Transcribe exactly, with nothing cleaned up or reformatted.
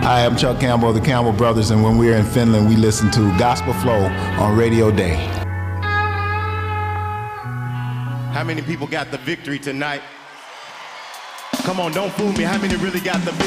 Hi, I'm Chuck Campbell of the Campbell Brothers, and when we're in Finland, we listen to Gospel Flow on Radio Day. How many people got the victory tonight? Come on, don't fool me. How many really got the victory?